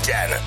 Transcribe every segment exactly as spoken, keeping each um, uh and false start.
legyen!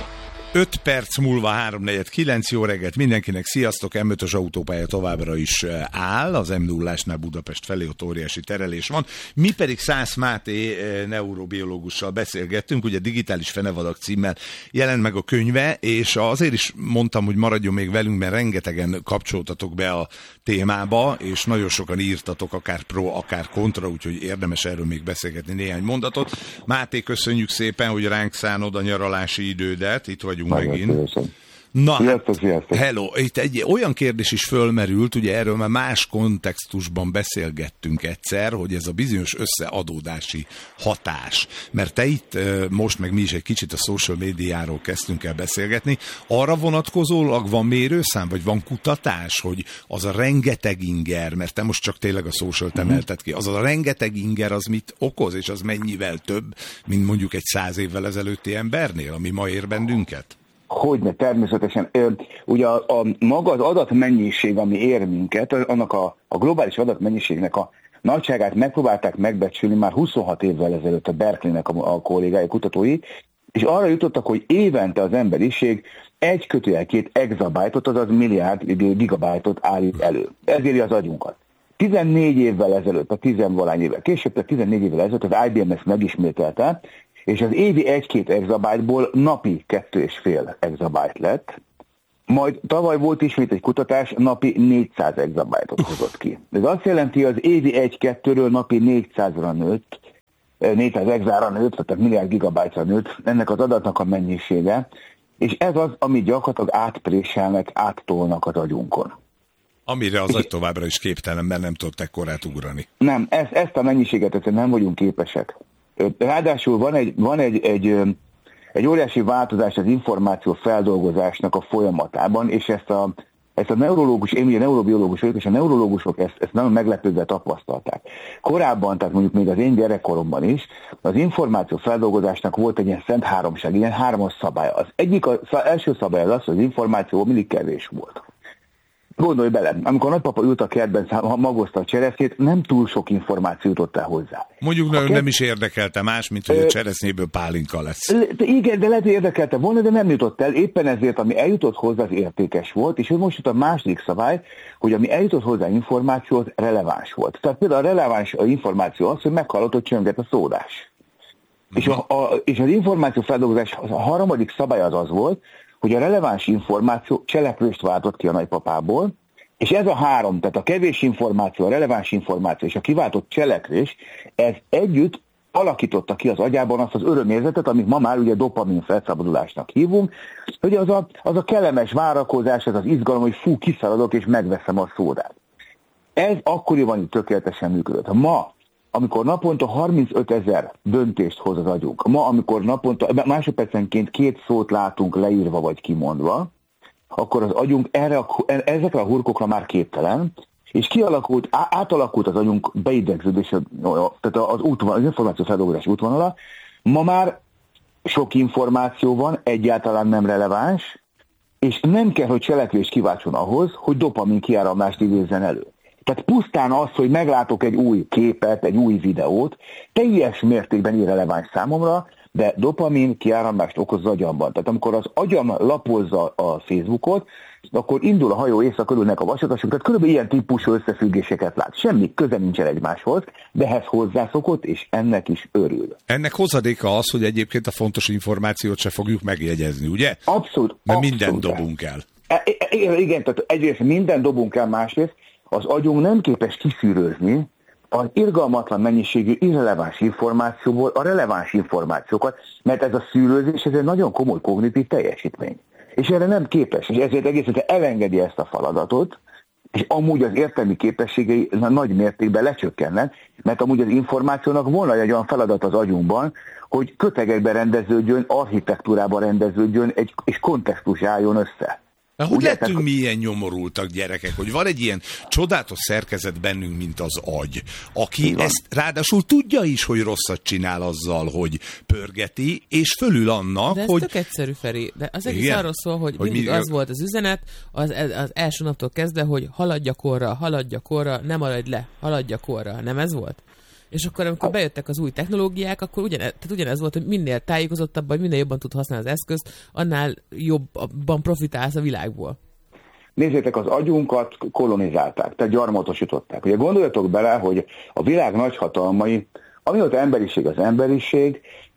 öt perc múlva három negyven kilenc, jó reggelt mindenkinek, sziasztok, em ötös autópálya továbbra is áll, az em nullásnál Budapest felé ott óriási terelés van. Mi pedig Szász Máté neurobiológussal beszélgettünk, ugye Digitális Fenevadak címmel jelent meg a könyve, és azért is mondtam, hogy maradjon még velünk, mert rengetegen kapcsoltatok be a témába, és nagyon sokan írtatok, akár pro, akár kontra, úgyhogy érdemes erről még beszélgetni néhány mondatot. Máté, köszönjük szépen, hogy ránk szánod a nyaralási idődet, itt vagyunk megint. Na, sziasztok, sziasztok. Hello, itt egy olyan kérdés is fölmerült, ugye erről már más kontextusban beszélgettünk egyszer, hogy ez a bizonyos összeadódási hatás. Mert te itt most meg mi is egy kicsit a social médiáról kezdtünk el beszélgetni. Arra vonatkozólag van mérőszám, vagy van kutatás, hogy az a rengeteg inger, mert te most csak tényleg a social-t emelted ki, az a rengeteg inger az mit okoz, és az mennyivel több, mint mondjuk egy száz évvel ezelőtti embernél, ami ma ér bennünket? Hogyne, természetesen. Ugye a, a maga az adatmennyiség, ami ér minket, annak a, a globális adatmennyiségnek a nagyságát megpróbálták megbecsülni már huszonhat évvel ezelőtt a Berkeley-nek a, a kollégái, kutatói, és arra jutottak, hogy évente az emberiség egy kötőjel két exabájtot, azaz milliárd gigabájtot állít elő. Ez éri az agyunkat. tizennégy évvel ezelőtt, a tizenvalány évvel később, a tizennégy évvel ezelőtt az i bé em ezt megismételte, és az évi egy-két exabájtból napi kettő és fél exabájt lett, majd tavaly volt ismét egy kutatás, napi négyszáz exabájtot hozott ki. Ez azt jelenti, hogy az évi egy-kettőről napi négyszázra nőtt, négyszáz exára nőtt, tehát milliárd gigabájtra nőtt ennek az adatnak a mennyisége, és ez az, ami gyakorlatilag átpréselnek, áttolnak az agyunkon. Amire az agy továbbra is képtelen, mert nem tudott ekkorát ugrani. Nem, ezt, ezt a mennyiséget ezt nem vagyunk képesek. Ráadásul van egy, van egy, egy, egy óriási változás az információ feldolgozásnak a folyamatában, és ezt a, ezt a neurológus, én ugye neurobiológus vagyok, és a neurológusok ezt, ezt nagyon meglepődve tapasztalták. Korábban, tehát mondjuk még az én gyerekkoromban is, az információ feldolgozásnak volt egy ilyen szent háromság, ilyen hármas szabály. Az egyik, az első szabály az az, hogy az információ mindig kevés volt. Gondolj bele, amikor a nagypapa ült a kertben, magozta a cseresznyét, nem túl sok információ jutott el hozzá. Mondjuk nagyon kert... nem is érdekelte más, mint hogy a cseresznyéből pálinka lesz. De igen, de lehet, hogy érdekelte volna, de nem jutott el. Éppen ezért, ami eljutott hozzá, az értékes volt, és most jut a második szabály, hogy ami eljutott hozzá információ, az releváns volt. Tehát például a releváns információ az, hogy meghallott, hogy csönget a szódás. És, a, a, és az információ feldolgozás, a harmadik szabály az az volt, hogy a releváns információ cselekvést váltott ki a nagypapából, és ez a három, tehát a kevés információ, a releváns információ és a kiváltott cselekvés, ez együtt alakította ki az agyában azt az örömérzetet, amit ma már ugye dopamin felszabadulásnak hívunk, hogy az a, az a kellemes várakozás, ez az izgalom, hogy fú, kiszaladok és megveszem a szódát. Ez akkoriban így tökéletesen működött. Ma, amikor naponta harmincötezer döntést hoz az agyunk, ma, amikor naponta, másodpercenként két szót látunk leírva vagy kimondva, akkor az agyunk erre a, ezekre a hurkokra már képtelen, és kialakult, átalakult az agyunk beidegződés, tehát az, útvonal, az információ feldolgozás útvonala. Ma már sok információ van, egyáltalán nem releváns, és nem kell, hogy cselekvés kiváltson ahhoz, hogy dopamin kiáramlást idézzen elő. Tehát pusztán az, hogy meglátok egy új képet, egy új videót, teljes mértékben irreleváns számomra, de dopamin kiáramlást okoz az agyamban. Tehát amikor az agyam lapozza a Facebookot, akkor indul a hajó északörülnek a vasutasok, tehát körülbelül ilyen típusú összefüggéseket lát. Semmi köze nincsen egymáshoz, de ehhez hozzászokott, és ennek is örül. Ennek hozadéka az, hogy egyébként a fontos információt se fogjuk megjegyezni, ugye? Abszolút. Mert abszolút. Minden dobunk el. Igen, igen, tehát egyrészt minden dobunk el, másrészt az agyunk nem képes kiszűrőzni az irgalmatlan mennyiségű irreleváns információból a releváns információkat, mert ez a szűrőzés, ez egy nagyon komoly kognitív teljesítmény. És erre nem képes, és ezért egészen elengedi ezt a feladatot, és amúgy az értelmi képességei nagy mértékben lecsökkennek, mert amúgy az információnak volna egy olyan feladat az agyunkban, hogy kötegekben rendeződjön, architektúrában rendeződjön, egy, és kontextus álljon össze. Na, hogy lettünk tehát... mi ilyen nyomorultak gyerekek, hogy van egy ilyen csodálatos szerkezet bennünk, mint az agy, aki ezt ráadásul tudja is, hogy rosszat csinál azzal, hogy pörgeti, és fölül annak, de ez hogy... tök egyszerű, Feri, de az egész igen? arról szól, hogy, hogy mindig mi... az volt az üzenet, az, az első naptól kezdve, hogy haladj gyakorra, haladj gyakorra, ne maradj le, haladj gyakorra, nem ez volt? És akkor, amikor bejöttek az új technológiák, akkor ugyanez, tehát ugyanez volt, hogy minél tájékozottabb, vagy minél jobban tud használni az eszközt, annál jobban profitálsz a világból. Nézzétek, az agyunkat kolonizálták, tehát gyarmatosították. Ugye gondoljatok bele, hogy a világ nagyhatalmai, amióta emberiség az emberiség,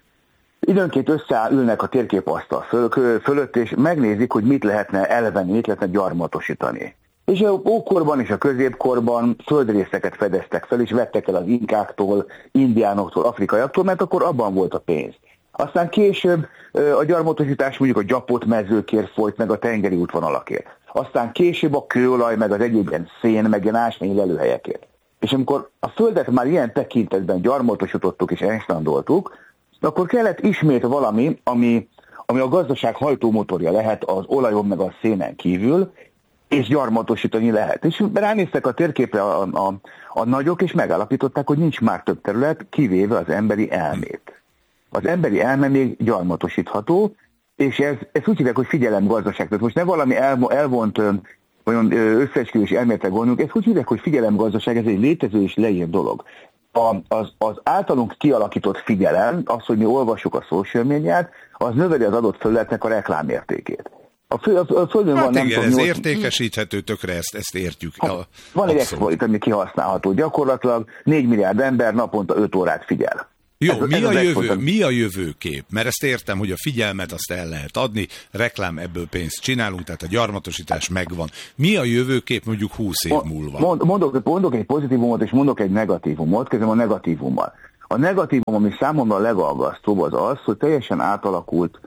időnként összeülnek a térképasztal föl, fölött, és megnézik, hogy mit lehetne elvenni, mit lehetne gyarmatosítani. És a ókorban és a középkorban földrészeket fedeztek fel, és vettek el az inkáktól, indiánoktól, afrikaiaktól, mert akkor abban volt a pénz. Aztán később a gyarmatosítás mondjuk a gyapott mezőkért folyt, meg a tengeri útvonalakért. Aztán később a kőolaj, meg az egyéb ilyen szén, meg ilyen ásványi lelőhelyekért. És amikor a földet már ilyen tekintetben gyarmatosítottuk és enstandoltuk, akkor kellett ismét valami, ami, ami a gazdaság hajtómotorja lehet az olajon meg a szénen kívül, és gyarmatosítani lehet. És ránéztek a térképre a, a, a nagyok, és megállapították, hogy nincs már több terület, kivéve az emberi elmét. Az emberi elme még gyarmatosítható, és ez, ez úgy hívják, hogy figyelemgazdaság. Tehát most ne valami el, elvont olyan összeesküvés elméletre gondolunk, ez úgy hívják, hogy figyelemgazdaság, ez egy létező és leírt dolog. A, az, az általunk kialakított figyelem, az, hogy mi olvassuk a social médiát, az növeli az adott felületnek a reklámértékét. A, fő, a, a földön hát van, nem igen, tudom, ez nyolc... értékesíthető, tökre ezt, ezt értjük. Hát, a, van egy exploit, ami kihasználható. Gyakorlatilag négy milliárd ember naponta öt órát figyel. Jó, ez, mi, ez a jövő, exploit. mi a jövőkép? Mert ezt értem, hogy a figyelmet azt el lehet adni, reklám, ebből pénzt csinálunk, tehát a gyarmatosítás megvan. Mi a jövőkép mondjuk húsz év múlva? Mond, mondok, mondok egy pozitívumot, és mondok egy negatívumot, kezdem a negatívummal. A negatívum, ami számomra a legaggasztóbb, az az, hogy teljesen átalakult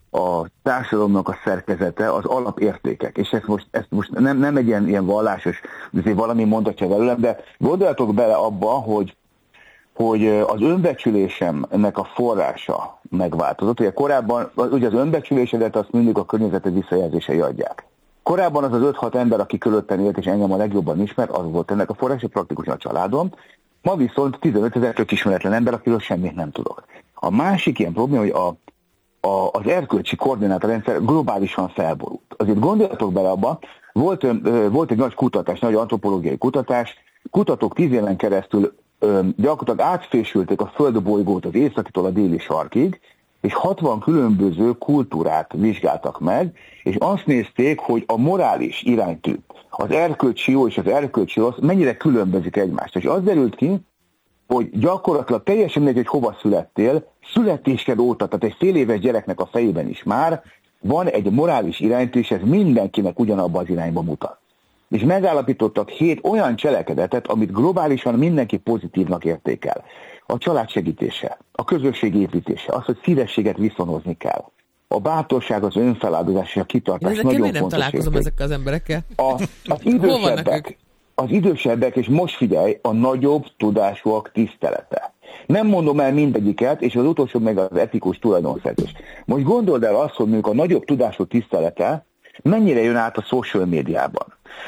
a társadalomnak a szerkezete, az alapértékek. És ezt most, ezt most nem, nem egy ilyen, ilyen vallásos, azért valami mondatja velem, de gondoljatok bele abba, hogy hogy az önbecsülésemnek a forrása megváltozott. Ugye korábban ugye az önbecsülésedet azt mindig a környezeted visszajelzései adják. Korábban az az öt-hat ember, aki körülöttem élt és engem a legjobban ismert, az volt ennek a forrása, praktikusan a családom. Ma viszont tizenötezer tök ismeretlen ember, akiről semmit nem tudok. A másik ilyen probléma, hogy a, a, az erkölcsi koordinátorrendszer globálisan felborult. Azért gondoljatok bele abba, volt, volt egy nagy kutatás, nagy antropológiai kutatás, kutatók tíz éven keresztül gyakorlatilag átfésülték a földbolygót az északitól a déli sarkig, és hatvan különböző kultúrát vizsgáltak meg, és azt nézték, hogy a morális iránytű, az erkölcsi jó és az erkölcsi rossz mennyire különbözik egymást. És az derült ki, hogy gyakorlatilag teljesen mindegy, hogy hova születtél, születésked óta, tehát egy fél éves gyereknek a fejében is már van egy morális iránytű, és ez mindenkinek ugyanabba az irányba mutat. És megállapítottak hét olyan cselekedetet, amit globálisan mindenki pozitívnak értékel. A család segítése, a közösség építése, az, hogy szívességet viszonozni kell. A bátorság, az önfeláldozás és a kitartás nagyon fontos. Nem találkozom érték. ezekkel az emberekkel. A, az, idősebbek, az idősebbek, és most figyelj, a nagyobb tudásúak tisztelete. Nem mondom el mindegyiket, és az utolsó meg az etikus tulajdonszerzés. Most gondold el azt, hogy mondjuk a nagyobb tudású tisztelete mennyire jön át a social médiában.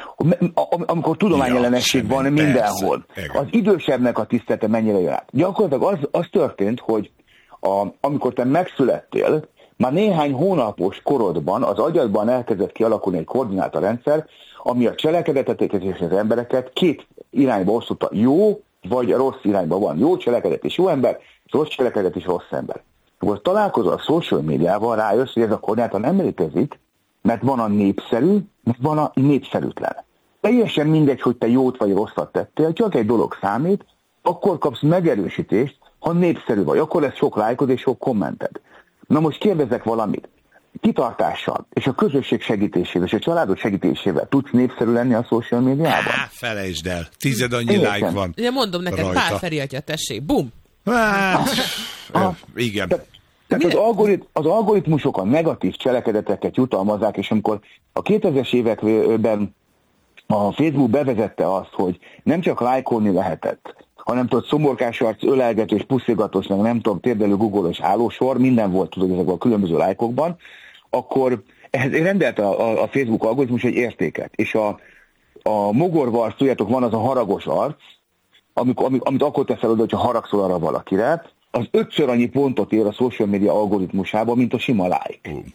Amikor tudományellenesség van mindenhol. Persze. Az idősebbnek a tisztelete mennyire jön át. Gyakorlatilag az, az történt, hogy a, amikor te megszülettél, már néhány hónapos korodban az agyadban elkezdett kialakulni egy koordinátorrendszer, ami a cselekedeteket és az embereket két irányba osztotta. Jó vagy rossz irányba van. Jó cselekedet és jó ember, rossz cselekedet és rossz ember. Akkor találkozol a social médiával, rájössz, hogy ez a koordinátor nem létezik, mert van a népszerű, mert van a népszerűtlen. Teljesen mindegy, hogy te jót vagy rosszat tettél, csak egy dolog számít, akkor kapsz megerősítést, ha népszerű vagy, akkor lesz sok lájkod és sok kommented. Na most kérdezek valamit. Kitartással és a közösség segítésével és a családok segítésével tudsz népszerű lenni a social médiában? Á, felejtsd el, tized annyi like van. Ugye mondom neked, rajta. Pál Feri atya, tessék, bum! Hát, ah, igen. Tehát, tehát az, algorit, az algoritmusok a negatív cselekedeteket jutalmazzák, és amikor a kétezres években a Facebook bevezette azt, hogy nem csak lájkolni lehetett, hanem tudod, szomorkás arc, ölelgetős, puszilgatós, nem tudom, térdelő, googolós állósor, minden volt, tudod, ezekben a különböző lájkokban, akkor ehhez rendelte a, a Facebook algoritmus egy értéket. És a, a mogorva arc, tudjátok, van az a haragos arc, amikor, amit, amit akkor teszel oda, hogyha haragszol arra valakire, az ötször annyi pontot ér a social media algoritmusában, mint a sima like.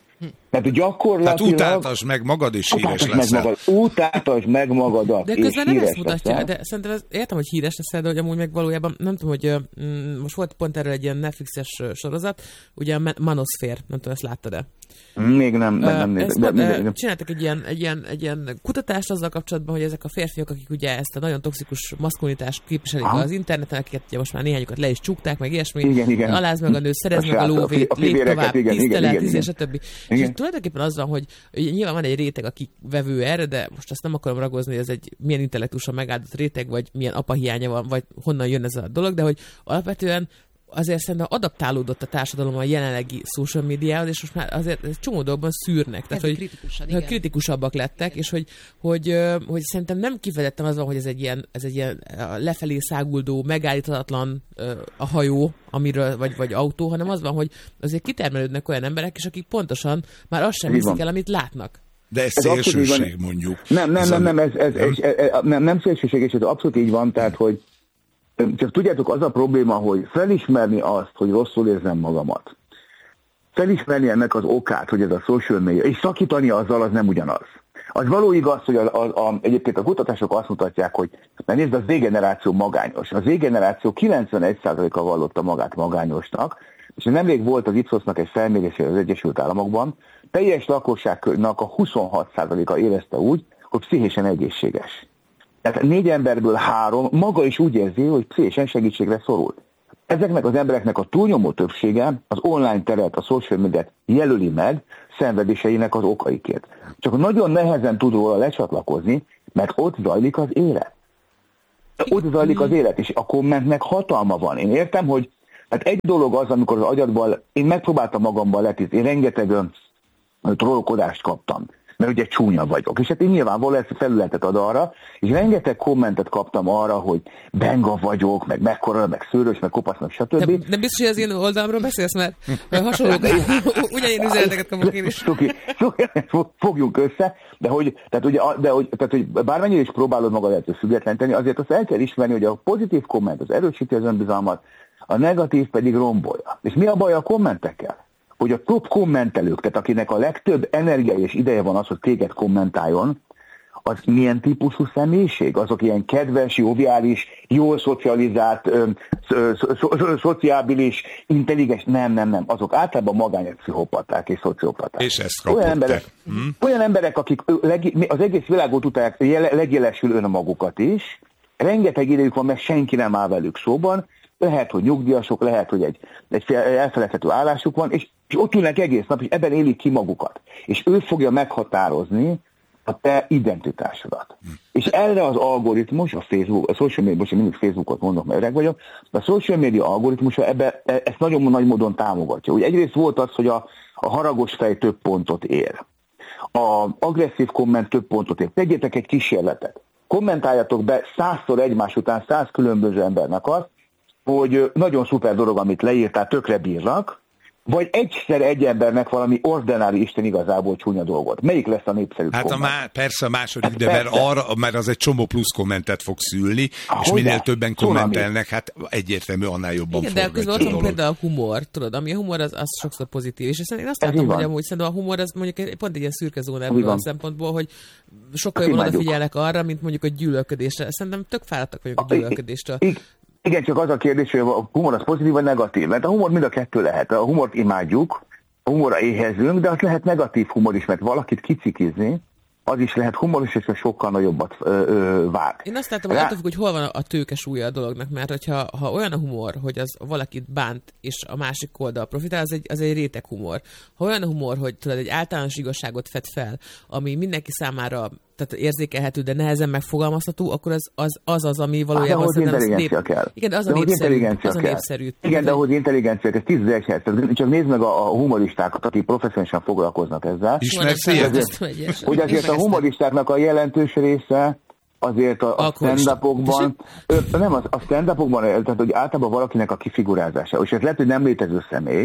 Tehát gyakorlatilag... Hát utáltasd meg magad, és híres leszel. Utáltasd meg magadat, de és közben nem ezt mutatja, leszel. De szerintem ez, értem, hogy híres leszel, de hogy amúgy meg valójában, nem tudom, hogy mm, most volt pont erről egy ilyen Netflixes sorozat, ugye a Manosphere, nem tudom, ezt láttad-e? Még nem, nem, nem nézem. De, de, csináltak egy ilyen, egy, ilyen, egy ilyen kutatást azzal kapcsolatban, hogy ezek a férfiak, akik ugye ezt a nagyon toxikus maszkulinitást képviselik Aha. az interneten, akiket ugye most már néhányukat le is csukták, meg ilyesmi, igen, igen. Aláz meg a nő, szerez meg a lóvét, lép tovább, tisztelet, és a többi. És tulajdonképpen az van, hogy nyilván van egy réteg, aki vevő erre, de most azt nem akarom ragozni, hogy ez egy milyen intellektusan megáldott réteg, vagy milyen apahiánya van, vagy honnan jön ez a dolog, de hogy alapvetően azért szerintem adaptálódott a társadalom a jelenlegi social médiához, és most már azért csomó dolgokban szűrnek. Tehát, hogy, hogy kritikusabbak lettek, igen. És hogy, hogy, hogy szerintem nem kifejezetten az van, hogy ez egy ilyen, ez egy ilyen lefelé száguldó, megállíthatatlan a hajó, amiről, vagy, vagy autó, hanem az van, hogy azért kitermelődnek olyan emberek, és akik pontosan már azt sem hiszik el, amit látnak. De ez, ez szélsőség, mondjuk. Nem, nem, nem, nem, ez, ez, ez, ez, nem, nem szélsőség, és ez abszolút így van, tehát, hogy csak tudjátok, az a probléma, hogy felismerni azt, hogy rosszul érzem magamat, felismerni ennek az okát, hogy ez a social media, és szakítani azzal, az nem ugyanaz. Az való igaz, hogy a, a, a, egyébként a kutatások azt mutatják, hogy mert nézd, a Z-generáció magányos. A Z-generáció kilencvenegy százaléka vallotta magát magányosnak, és nemrég volt az Ipsosnak egy felmérése az Egyesült Államokban, teljes lakosságnak a huszonhat százaléka érezte úgy, hogy pszichésen egészséges. Tehát négy emberből három maga is úgy érzi, hogy pszichésen segítségre szorul. Ezeknek az embereknek a túlnyomó többsége az online teret, a social mediát jelöli meg szenvedéseinek az okaiként. Csak nagyon nehezen tud róla lecsatlakozni, mert ott zajlik az élet. Ott zajlik az élet, és a kommentnek hatalma van. Én értem, hogy hát egy dolog az, amikor az agyadban, én megpróbáltam magamban letizni, én rengeteg trollkodást kaptam, mert ugye csúnya vagyok. És hát én nyilvánvalóan ezt felületet ad arra, és rengeteg kommentet kaptam arra, hogy benga vagyok, meg mekkora, meg szőrös, meg kopasz, meg stb. De, de biztos, hogy az én oldalamról beszélsz, mert hasonló, ugyanilyen üzeneteket kapok én is. Fogjunk össze, de hogy, tehát ugye, de hogy, tehát, hogy bármennyire is próbálod magad ettől függetleníteni, azért azt el kell ismerni, hogy a pozitív komment az erősíti az önbizalmat, a negatív pedig rombolja. És mi a baj a kommentekkel? Hogy a top kommentelők, tehát akinek a legtöbb energia és ideje van az, hogy téged kommentáljon, az milyen típusú személyiség? Azok ilyen kedves, joviális, jól szocializált, ö, ö, szo, ö, szociábilis, intelligens, nem, nem, nem. Azok általában magányos pszichopaták és szociopaták. És ezt kapott olyan emberek, hmm. olyan emberek, akik az egész világot utálják, legjelesül önmagukat is, rengeteg idejük van, mert senki nem áll velük szóban, lehet, hogy nyugdíjasok, lehet, hogy egy, egy elfeledhető állásuk van, és, és ott ülnek egész nap, és ebben élik ki magukat. És ő fogja meghatározni a te identitásodat. Hm. És erre az algoritmus, a Facebook, a social media, most én mindig Facebookot mondok, mert öreg vagyok, a social media algoritmusa ebbe, ezt nagyon nagy módon támogatja. Ugye egyrészt volt az, hogy a, a haragos fej több pontot ér. A agresszív komment több pontot ér. Tegyétek egy kísérletet. Kommentáljatok be százszor egymás után száz különböző embernek azt, hogy nagyon szuper dolog, amit leírtál, tökre bírnak, vagy egyszer egy embernek valami ordinári Isten igazából csúnya dolgot. Melyik lesz a népszerűbb hát komment? A má, persze a második, hát de mert, arra, mert az egy csomó plusz kommentet fog szülni, ah, és minél többen kommentelnek, hát egyértelmű, annál jobban igen, de közben ott van például a humor, tudod, ami a humor az, az sokszor pozitív, és én azt látom, hogy amúgy szerintem a humor az mondjuk pont egy ilyen szürke zóna ebből a szempontból, hogy sokkal jobban odafigyelnek arra, mint mondjuk a gyűlölködésre. Szerintem tök fáradtak vagyok a gyűlölködéstől. Igen, csak az a kérdés, hogy a humor az pozitív vagy negatív, mert a humor mind a kettő lehet. A humort imádjuk, a humorra éhezünk, de az lehet negatív humor is, mert valakit kicikizni, az is lehet humoros, és sokkal nagyobbat ö, ö, vág. Én azt látom, hogy Rá... attól függ, hogy hol van a tőke súlya a dolognak, mert hogyha ha olyan a humor, hogy az valakit bánt, és a másik oldal profitál, az egy, az egy réteg humor. Ha olyan a humor, hogy tudod, egy általános igazságot fed fel, ami mindenki számára tehát érzékelhető, de nehezen megfogalmazható, akkor az az, az, az ami valójában az intelligencia nép... kell. Igen, de az de a népszerű. Az a népszerű. Igen, de ahhoz intelligencia kell, ez tízezer. Csak nézd meg a, a humoristákat, akik professzionálisan foglalkoznak ezzel. Ismersz ilyet? Hogy azért a humoristáknak a jelentős része azért a, a stand-upokban, nem, az, a stand-upokban, tehát hogy általában valakinek a kifigurázása, és ez lehet, hogy nem létező személy,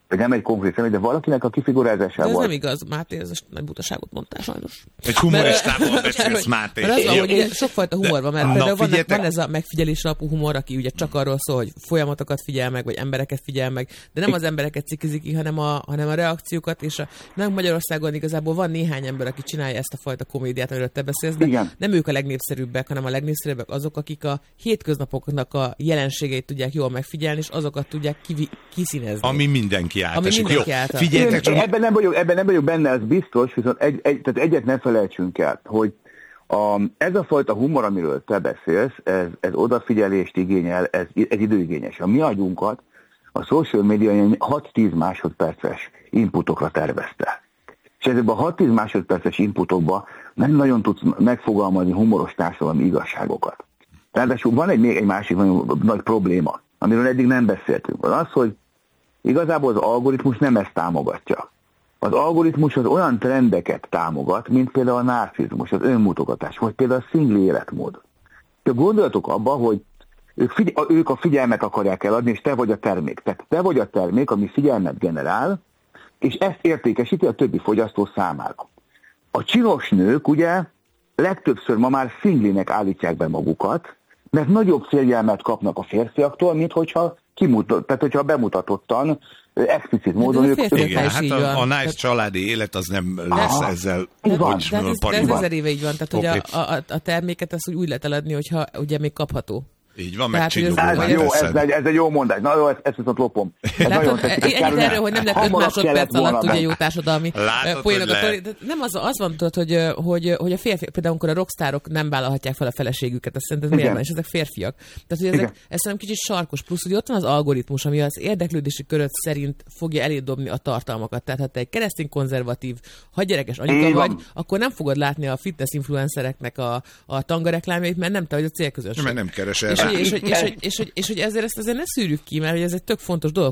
vagy nem egy konkrét személy, de valakinek a kifigurázásával. De ez nem igaz, Máté, ez nagy butaságot mondtál sajnos. Egy humoristával beszélsz, Máté. Mert az van, hogy ugye sokfajta humor van, mert például van, van ez a megfigyelés alapú humor, aki ugye csak arról szól, hogy folyamatokat figyel meg, vagy embereket figyel meg, de nem az embereket cikkizik ki, hanem a, hanem a reakciókat, és a, nem Magyarországon igazából van néhány ember, aki csinálja ezt a fajta komédiát, amiről te beszélsz, de igen. Nem ők a legnépszerűbbek, hanem a legnépszerűbbek azok, akik a hétköznapoknak a jelenségeit tudják jól megfigyelni, és azokat tudják kivi, kiszínezni. Ami mindenki által. Jó, figyeljetek, csak... ebben, nem vagyok, ebben nem vagyok benne, az biztos, viszont egy, egy, tehát egyet ne felejtsünk el, hogy a, ez a fajta humor, amiről te beszélsz, ez, ez odafigyelést igényel, ez, ez időigényes. A mi agyunkat a social media hat-tíz másodperces inputokra tervezte. És ezekben a hat-tíz másodperces inputokban nem nagyon tudsz megfogalmazni humoros társadalmi igazságokat. Ráadásul van egy, még egy másik nagyon nagy probléma, amiről eddig nem beszéltünk. Az az, hogy igazából az algoritmus nem ezt támogatja. Az algoritmus az olyan trendeket támogat, mint például a narcizmus, az önmutogatás, vagy például a szingli életmód. Csak gondolatok abba, hogy ők, figy- ők a figyelmet akarják eladni, és te vagy a termék. Tehát te vagy a termék, ami figyelmet generál, és ezt értékesíti a többi fogyasztó számára. A csinos nők ugye legtöbbször ma már szinglinek állítják be magukat, mert nagyobb figyelmet kapnak a férfiaktól, mint hogyha kimutat, tehát hogyha bemutatottan, explicit módon ők... Igen, hát a, a nice családi élet az nem lesz Aha. ezzel... De, van, de, de, ez, de ez ezer éve így van, tehát okay. hogy a, a, a terméket azt úgy, úgy lehet eladni, hogyha ugye még kapható. Így van, meg ez, jó, ez, egy, ez egy jó mondás. Na jó, ezt, ezt viszont lopom. Ennyit erről, hogy nem lett öt másodperc alatt ugye jó társadalmi poénokat. Nem az, az van, tudod, hogy, hogy, hogy a férfiak, például amikor a rockstárok nem vállalhatják fel a feleségüket, azt szerintem miért van, és ezek férfiak. Tehát, hogy ezek, ez szerintem kicsit sarkos, plusz, hogy ott van az algoritmus, ami az érdeklődési köröd szerint fogja elédobni a tartalmakat. Tehát, ha te egy keresztény konzervatív, hadgyerekes anyuka vagy, akkor nem fogod látni a fitness influencereknek a, a tanga reklámjait, mert nem te vagy a célközönség. Mert nem keresel. És, és, és, és, és, és, és hogy ezért ezt azért ne szűrjük ki, mert hogy ez egy tök fontos dolog,